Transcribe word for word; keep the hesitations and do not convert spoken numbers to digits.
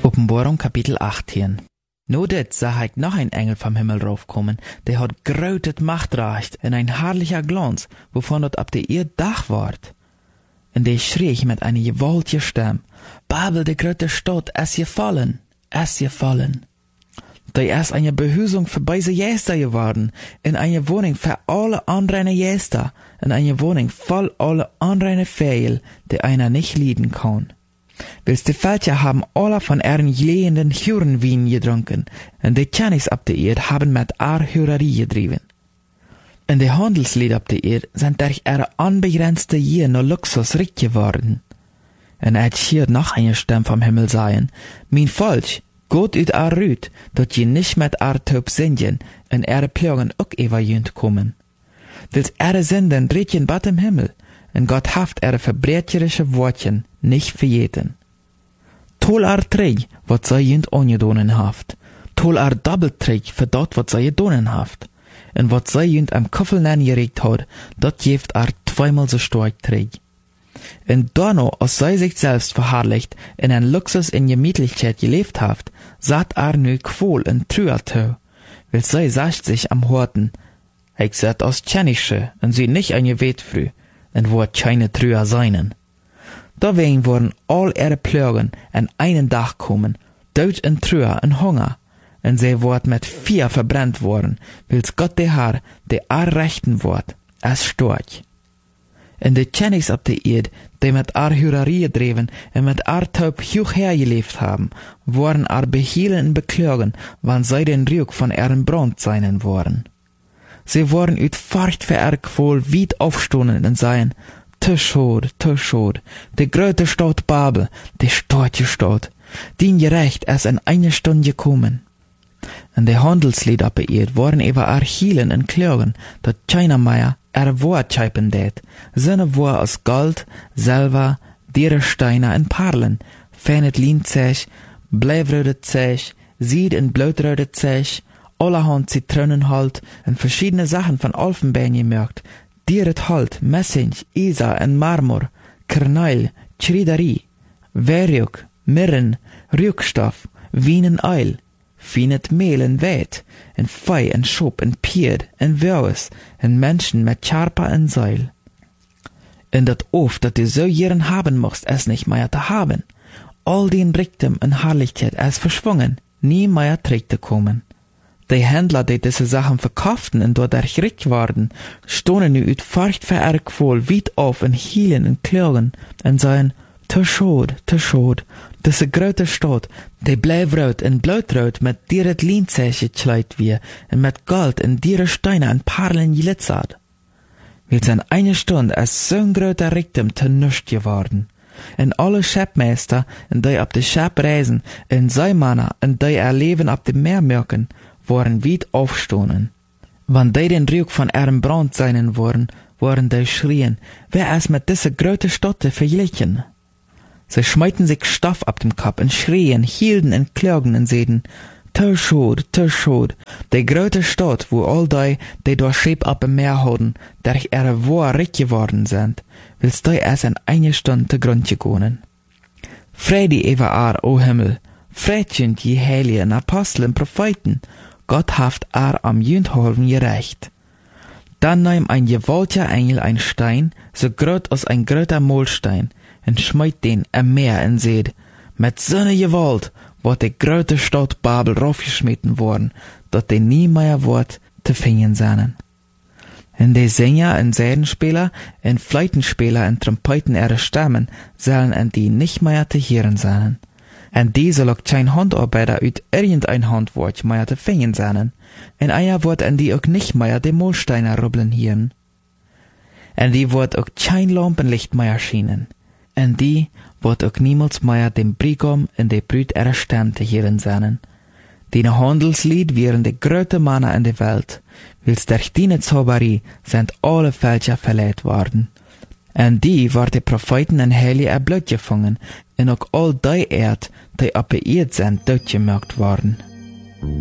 Openbarung Kapitel achttien. No dit sah ich noch ein Engel vom Himmel raufkommen, der hat grötet Machtrecht in ein herrlicher Glanz, wovon dort ab der Erde Dach ward. Und der schrie ich mit einer gewaltigen Stimme: Babel, die große Stadt, es gefallen, es gefallen. Die ist eine Behüsung für beise Jäster geworden, in eine Wohnung für alle anderen Jäster, in eine Wohnung voll alle anderen Fehl, die einer nicht lieben kann. Willst die Völker haben alle von ihren glehenden Hurenwein getrunken, und die Königs ab der Erde haben mit ihrer Hurerie getrieben. Und die Handelslieder ab der Erde sind durch ihre unbegrenzte Gier nur Luxus reich geworden. Und er hier noch eine Stimme vom Himmel sagen: Mein Volk, Gott ut er rüt, dat je nicht mit er taub singen, und ihre Plagen auch überjünt kommen. Willst ihre Sünden reden bat im Himmel, und Gott haft ihre verbrecherische Wortchen nicht verjeten. Tol er träg, wat sei jünt ongedonen haft. Tol er doppelt träg für dat, wat sei gedonen haft. Und wat sei jünt am Koffelnen geregt hat, dat jeft er zweimal so stark träg. Und danno, als sei sich selbst verherrlicht, in ein Luxus in Gemütlichkeit gelebt haft, saht er nu quol in Trüertau. Will sei sagt sich am Horten: Ich sat aus Tschenische, und sie nicht ein Gebet früh, und wo keine Trüer seinen. Dawein wurden all ihre Plagen an einen Tag kommen, Tod und Trüer und Hunger, und sie wurden mit Feuer verbrannt worden, wills Gott der Herr, der er rechten wort, als Storch. Und die Königs ab der Erde, die mit er Hurerie dreven und mit er taub hoch hergelebt haben, wurden er behielen und beklagen, wann sie den Rück von ihren Brand seinen worden. Sie wurden ut Furcht für er Qual weit aufstonen und seien: Te schod, te schod, die große Stadt Babel, die starke Stadt, die gerecht erst in eine Stunde gekommen. Und die Handelslieder ab der Erde wurden über er hielen und klagen, dat keiner mehr er Wort scheipen det, seine Wort aus Gold, Silber, diere Steine und Perlen, fenet Linzech, bleifröde Zech, Sied und blautröde Zech, allerhand Zitronenhalt und verschiedene Sachen von Elfenbein gemerkt, dieret Halt, Messing, Isa und Marmor, Karneil, Schriederie, Werjuk, Mirren, Rückstoff, Wien und Eil, Fienet Mehl und Wet, und Fei und Schop und Pied und Wöres, und Menschen mit Charpa und Seil. Und dat oft, dat du so jeren haben musst, es nicht mehr zu haben. All den Reichtum und Herrlichkeit es verschwungen, nie mehr trägt kommen. Die Händler, die diese Sachen verkauften und dadurch reich waren, stohnen nu ut Furcht für er Qual weit auf und hielen und klagen und sagen: Te schod, te schod, diese große Stadt, die bleifrot und blautrot mit dieret Linzeche gekleidet wie, und mit Gold und diere Steine und Perlen glitzert. Will's in eine Stunde als so'n großer Reichtum zu nichts geworden. Und alle Schäppmeister, und die ab de Schäpp reisen, und Seemänner, und die ihr Leben ab dem Meer merken, waren weit aufstonen. Wann die den Rück von ihrem Brand seinen worden, waren die schrien: Wer ist mit dieser großen Stadt verglichen? Sie schmeiten sich Stoff ab dem Kopf und schrien, hielten und klagen und seden: Te schod, te schod, die große Stadt, wo all die, die durch Schiff ab dem Meer hatten, durch ihre Wohr reich geworden sind, willst du erst in eine Stunde zu Grund gegangen. Friede über er, o Himmel, Friedchen, die Heiligen, Apostel und Propheten, Gott haft er am Jündholven gerecht. Dann nahm ein gewaltiger Engel ein Stein, so groß als ein großer Mohlstein, und schmeit den am Meer und seht: Mit so'ne Gewalt wird die große Stadt Babel raufgeschmitten worden, dat die nie mehr wird zu finden sein. Und die Sänger und Sädenspieler und Fleitenspieler und Trompeten ihre Stimmen sollen an die nicht mehr zu hören sein. Und die soll auch kein Handarbeiter ut irgendein Handwerk mehr zu finden sein. Und einer wird an die auch nicht mehr die Mohlsteine rubbeln hören. Und die wird auch kein Lampenlicht mehr schienen. Und die wird auch niemals mehr dem Brigam in die Brüt ihrer Stimme zu hören sein. Die Handelslied wären die größte Männer in der Welt, wills durch die Zauberie sind alle Völker verleiht worden. Und die war die Propheten und Heilige erblut gefangen, und auch all die Erd, die ab der Erde sind, durchgemerkt worden.